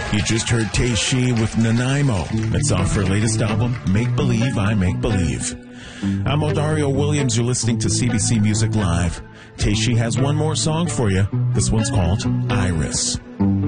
You just heard Teishi with Nanaimo. That's off her latest album, Make Believe, I Make Believe. I'm Odario Williams. You're listening to CBC Music Live. Teishi has one more song for you. This one's called Iris.